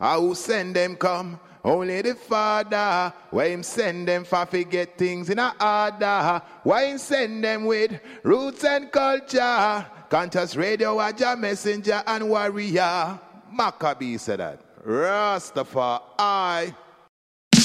Who send them come? Only the Father. Why him send them for forget things in a order? Why him send them with roots and culture? Conscious Radio, Waja messenger and warrior. Maccabee said that. Rastafari.